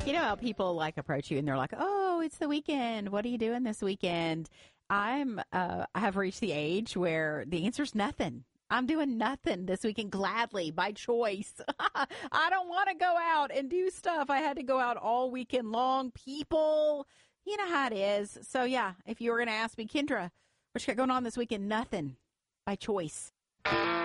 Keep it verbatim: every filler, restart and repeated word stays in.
You know how people like approach you and they're like, "Oh, it's the weekend. What are you doing this weekend?" I'm uh, I have reached the age where the answer's nothing. I'm doing nothing this weekend gladly by choice. I don't want to go out and do stuff. I had to go out all weekend long. People, you know how it is. So yeah, if you were going to ask me, Kendra, what you got going on this weekend? Nothing by choice.